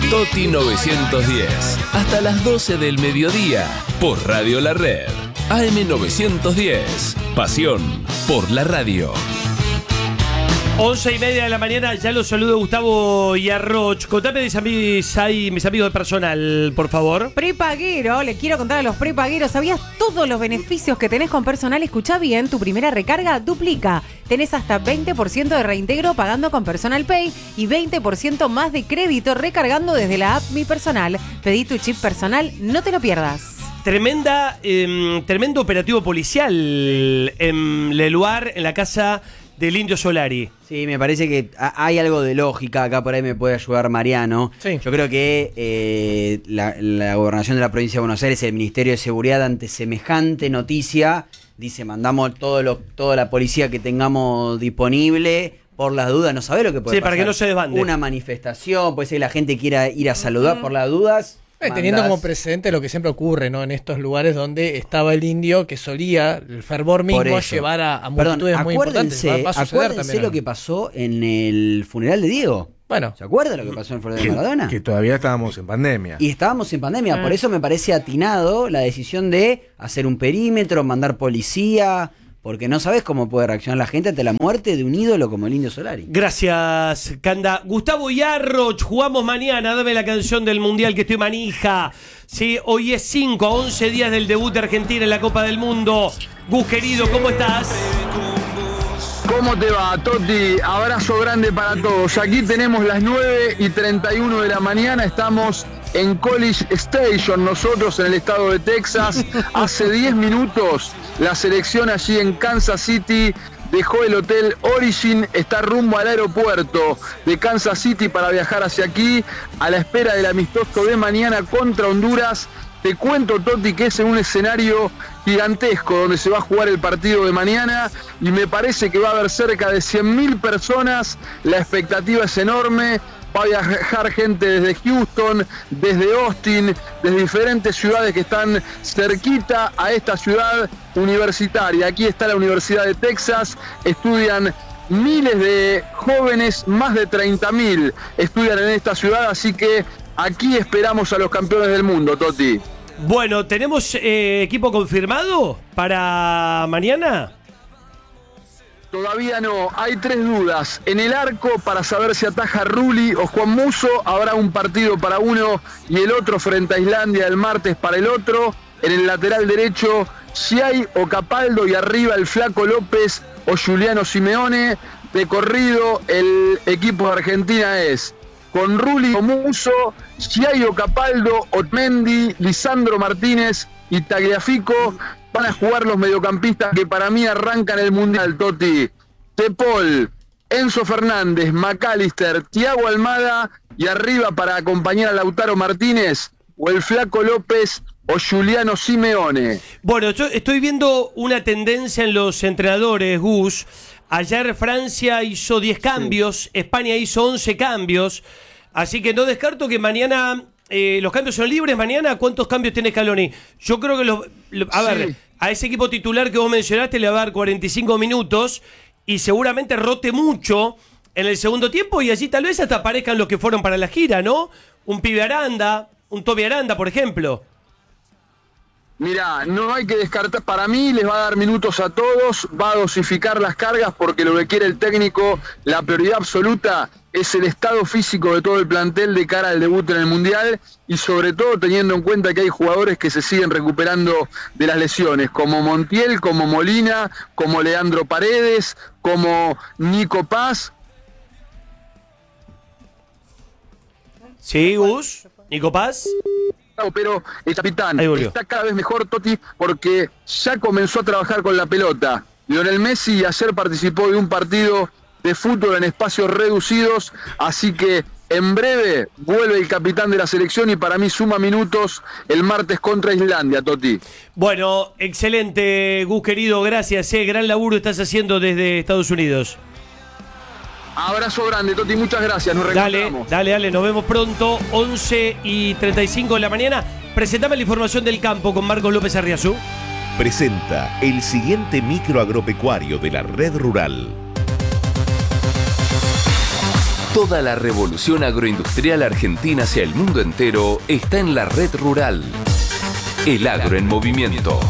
Toti 910. Hasta las 12 del mediodía. Por Radio La Red. AM 910. Pasión por la radio. 11:30 de la mañana, ya los saludo Gustavo Yarroch. Contame mis amigos de personal, por favor. Prepaguero, le quiero contar a los prepagueros. ¿Sabías todos los beneficios que tenés con personal? Escuchá bien, tu primera recarga duplica. Tenés hasta 20% de reintegro pagando con Personal Pay y 20% más de crédito recargando desde la app Mi Personal. Pedí tu chip personal, no te lo pierdas. Tremendo operativo policial en Leluar, en la casa del Indio Solari. Sí, me parece que hay algo de lógica. Acá por ahí me puede ayudar Mariano. Sí. Yo creo que la gobernación de la provincia de Buenos Aires, el Ministerio de Seguridad, ante semejante noticia, dice, mandamos toda la policía que tengamos disponible por las dudas. No sabe lo que puede pasar. Sí, para que no se desbande. Una manifestación, puede ser que la gente quiera ir a saludar por las dudas. Teniendo como precedente lo que siempre ocurre, ¿no? En estos lugares donde estaba el indio que solía, el fervor mismo, llevar a multitudes muy importantes. Acuérdense lo que pasó en el funeral de Diego. Bueno. ¿Se acuerdan lo que pasó en el funeral de Maradona? Que todavía estábamos en pandemia. Y estábamos en pandemia, por eso me parece atinado la decisión de hacer un perímetro, mandar policía, porque no sabes cómo puede reaccionar la gente ante la muerte de un ídolo como el Indio Solari. Gracias, Canda. Gustavo Yarroch, jugamos mañana. Dame la canción del Mundial que estoy manija. Sí, hoy es 5 a 11 días del debut de Argentina en la Copa del Mundo. Gus, querido, ¿cómo estás? ¿Cómo te va, Toti? Abrazo grande para todos. Aquí tenemos las 9:31 de la mañana. Estamos en College Station, nosotros en el estado de Texas. Hace 10 minutos la selección allí en Kansas City dejó el hotel Origin, está rumbo al aeropuerto de Kansas City para viajar hacia aquí a la espera del amistoso de mañana contra Honduras. Te cuento, Toti, que es en un escenario gigantesco donde se va a jugar el partido de mañana y me parece que va a haber cerca de 100.000 personas. La expectativa es enorme. Va a viajar gente desde Houston, desde Austin, desde diferentes ciudades que están cerquita a esta ciudad universitaria. Aquí está la Universidad de Texas, estudian miles de jóvenes, más de 30.000 estudian en esta ciudad, así que aquí esperamos a los campeones del mundo, Toti. Bueno, ¿tenemos equipo confirmado para mañana? Todavía no, hay 3 dudas. En el arco, para saber si ataja Rulli o Juan Musso, habrá un partido para uno y el otro frente a Islandia el martes para el otro. En el lateral derecho, Sciai o Capaldo y arriba el Flaco López o Giuliano Simeone. De corrido, el equipo de Argentina es con Rulli o Musso, Sciai o Capaldo, Otamendi, Lisandro Martínez y Tagliafico. Van a jugar los mediocampistas que para mí arrancan el Mundial, Toti. Tepol, Enzo Fernández, McAllister, Thiago Almada y arriba para acompañar a Lautaro Martínez o el Flaco López o Giuliano Simeone. Bueno, yo estoy viendo una tendencia en los entrenadores, Gus. Ayer Francia hizo 10 cambios, España hizo 11 cambios, así que no descarto que mañana... los cambios son libres mañana. ¿Cuántos cambios tiene Scaloni? Yo creo que a ese equipo titular que vos mencionaste le va a dar 45 minutos y seguramente rote mucho en el segundo tiempo y allí tal vez hasta aparezcan los que fueron para la gira, ¿no? Un Pibe Aranda, un Toby Aranda, por ejemplo. Mirá, no hay que descartar, para mí les va a dar minutos a todos, va a dosificar las cargas porque lo que quiere el técnico, la prioridad absoluta es el estado físico de todo el plantel de cara al debut en el Mundial y sobre todo teniendo en cuenta que hay jugadores que se siguen recuperando de las lesiones, como Montiel, como Molina, como Leandro Paredes, como Nico Paz. Sí, Gus, Nico Paz. Pero el capitán está cada vez mejor, Toti, porque ya comenzó a trabajar con la pelota. Lionel Messi ayer participó de un partido de fútbol en espacios reducidos, así que en breve vuelve el capitán de la selección y para mí suma minutos el martes contra Islandia, Toti. Bueno, excelente, Gus, querido, gracias. Gran laburo estás haciendo desde Estados Unidos. Abrazo grande, Toti, muchas gracias, nos reencontramos. Dale, nos vemos pronto, 11:35 de la mañana. Presentame la información del campo con Marcos López Arriazú. Presenta el siguiente micro agropecuario de la Red Rural. Toda la revolución agroindustrial argentina hacia el mundo entero está en la red rural. El agro en movimiento.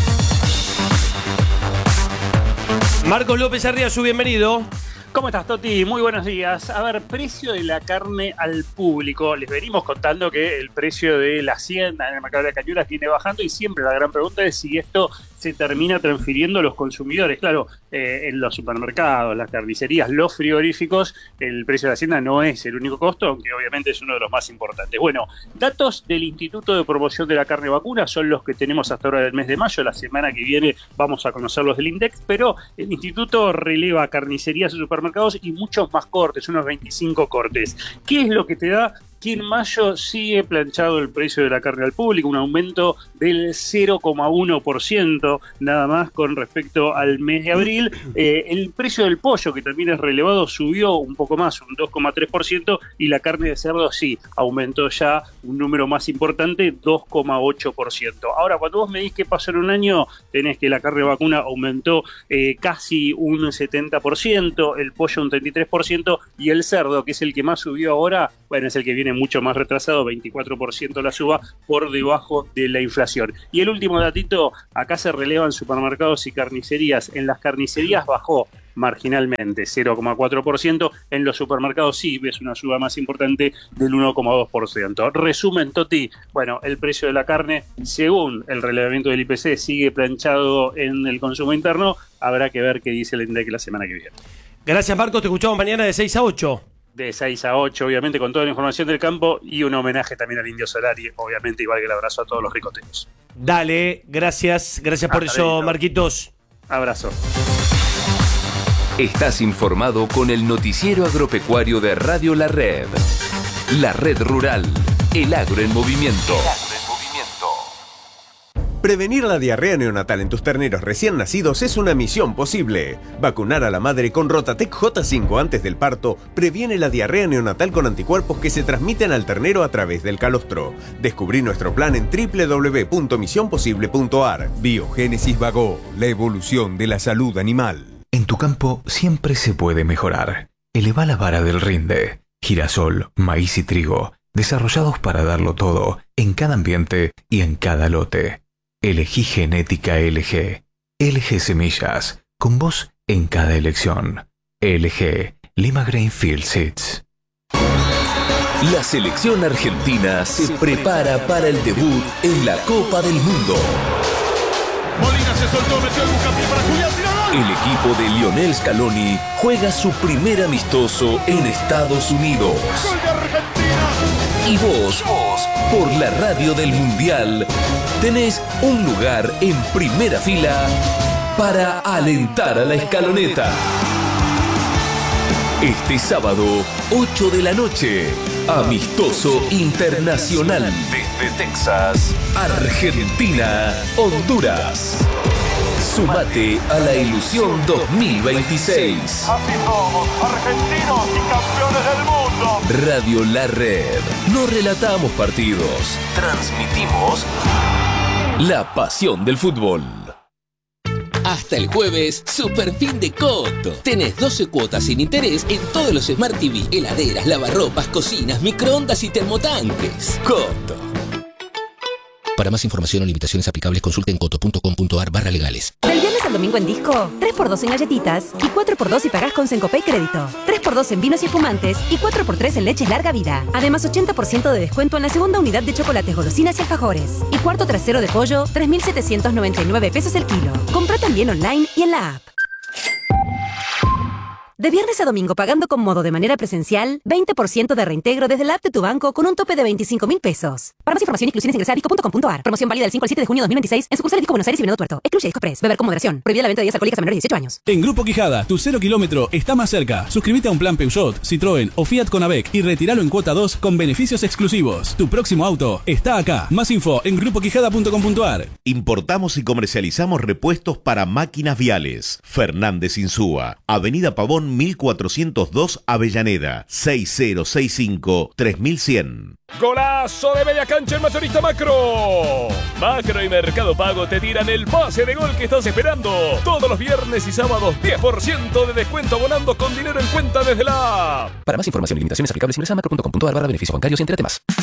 Marcos López Arriazu, bienvenido. ¿Cómo estás, Toti? Muy buenos días. A ver, precio de la carne al público. Les venimos contando que el precio de la hacienda en el mercado de Cañuelas viene bajando y siempre la gran pregunta es si esto se termina transfiriendo a los consumidores. Claro, en los supermercados, las carnicerías, los frigoríficos, el precio de la hacienda no es el único costo, aunque obviamente es uno de los más importantes. Bueno, datos del Instituto de Promoción de la Carne Vacuna son los que tenemos hasta ahora del mes de mayo. La semana que viene vamos a conocer los del INDEX, pero el instituto releva carnicerías y supermercados y muchos más cortes, unos 25 cortes. ¿Qué es lo que te da? Que en mayo sigue planchado el precio de la carne al público, un aumento del 0,1% nada más con respecto al mes de abril. El precio del pollo, que también es relevado, subió un poco más, un 2,3%, y la carne de cerdo sí, aumentó ya un número más importante, 2,8%. Ahora, cuando vos me decís qué pasó en un año, tenés que la carne vacuna aumentó casi un 70%, el pollo un 33%, y el cerdo, que es el que más subió ahora, bueno, es el que viene mucho más retrasado, 24% la suba, por debajo de la inflación. Y el último datito, acá se relevan supermercados y carnicerías. En las carnicerías bajó marginalmente, 0,4%. En los supermercados sí ves una suba más importante del 1,2%. Resumen, Toti, bueno, el precio de la carne, según el relevamiento del IPC, sigue planchado en el consumo interno. Habrá que ver qué dice el INDEC la semana que viene. Gracias, Marcos. Te escuchamos mañana de 6 a 8. De 6 a 8, obviamente, con toda la información del campo y un homenaje también al Indio Solari, obviamente, igual que el abrazo a todos los ricoteros. Dale, gracias por eso, Marquitos. Abrazo. Estás informado con el noticiero agropecuario de Radio La Red. La Red Rural, el agro en movimiento. Prevenir la diarrea neonatal en tus terneros recién nacidos es una misión posible. Vacunar a la madre con Rotatec J5 antes del parto previene la diarrea neonatal con anticuerpos que se transmiten al ternero a través del calostro. Descubrí nuestro plan en www.misionposible.ar. Biogénesis Vago, la evolución de la salud animal. En tu campo siempre se puede mejorar. Eleva la vara del rinde. Girasol, maíz y trigo, desarrollados para darlo todo, en cada ambiente y en cada lote. Elegí genética LG. LG Semillas, con vos en cada elección. LG Lima Grainfield Seeds. La selección argentina se prepara para el debut en la Copa del Mundo. Molina se soltó, metió el buscapié para Julián, tiró gol. El equipo de Lionel Scaloni juega su primer amistoso en Estados Unidos. ¡Gol de Argentina! Y vos, por la radio del Mundial, tenés un lugar en primera fila para alentar a la escaloneta. Este sábado, 8 de la noche, amistoso internacional desde Texas, Argentina, Honduras. Sumate a la ilusión 2026. Así somos, argentinos y campeones del mundo. Radio La Red. No relatamos partidos, transmitimos la pasión del fútbol. Hasta el jueves, super fin de Coto. Tenés 12 cuotas sin interés en todos los Smart TV, heladeras, lavarropas, cocinas, microondas y termotanques. Coto. Para más información o limitaciones aplicables, consulten coto.com.ar/legales. Del viernes al domingo en Disco, 3x2 en galletitas y 4x2 si pagás con Sencopay Crédito. 3x2 en vinos y espumantes y 4x3 en leches larga vida. Además, 80% de descuento en la segunda unidad de chocolates, golosinas y alfajores. Y cuarto trasero de pollo, 3.799 pesos el kilo. Compra también online y en la app. De viernes a domingo pagando con Modo de manera presencial, 20% de reintegro desde la app de tu banco con un tope de 25.000 pesos. Para más información, inclusiones ingresa a disco.com.ar. Promoción válida del 5 al 7 de junio de 2026 en sucursales Disco Buenos Aires y Venado Tuerto. Excluye Disco Express. Beber con moderación. Prohibida la venta de bebidas alcohólicas a menores de 18 años. En Grupo Quijada, tu 0 kilómetro está más cerca. Suscríbete a un plan Peugeot, Citroën o Fiat con AVEC y retíralo en cuota 2 con beneficios exclusivos. Tu próximo auto está acá. Más info en grupoquijada.com.ar. Importamos y comercializamos repuestos para máquinas viales. Fernández Insúa, Avenida Pavón Perón 1402 Avellaneda, 6065-3100. ¡Golazo de media cancha en Mayorista Macro! Macro y Mercado Pago te tiran el pase de gol que estás esperando. Todos los viernes y sábados 10% de descuento abonando con dinero en cuenta desde la app. Para más información y limitaciones aplicables ingresa a macro.com.ar/beneficios bancarios y entérate más.